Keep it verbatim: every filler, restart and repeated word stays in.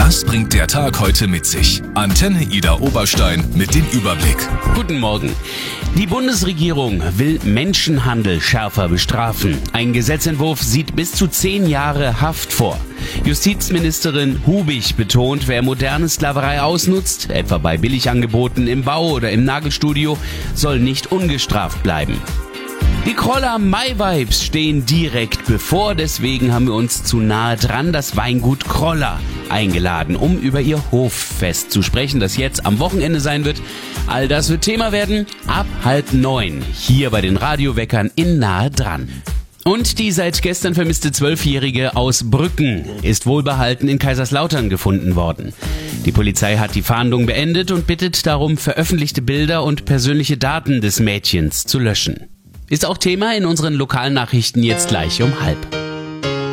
Das bringt der Tag heute mit sich. Antenne Ida Oberstein mit dem Überblick. Guten Morgen. Die Bundesregierung will Menschenhandel schärfer bestrafen. Ein Gesetzentwurf sieht bis zu zehn Jahre Haft vor. Justizministerin Hubig betont, wer moderne Sklaverei ausnutzt, etwa bei Billigangeboten im Bau oder im Nagelstudio, soll nicht ungestraft bleiben. Die Kroller Mai-Vibes stehen direkt bevor, deswegen haben wir uns zu nahe dran das Weingut Kroller eingeladen, um über ihr Hoffest zu sprechen, das jetzt am Wochenende sein wird. All das wird Thema werden ab halb neun, hier bei den Radioweckern in Nahe dran. Und die seit gestern vermisste Zwölfjährige aus Brücken ist wohlbehalten in Kaiserslautern gefunden worden. Die Polizei hat die Fahndung beendet und bittet darum, veröffentlichte Bilder und persönliche Daten des Mädchens zu löschen. Ist auch Thema in unseren Lokalnachrichten jetzt gleich um halb.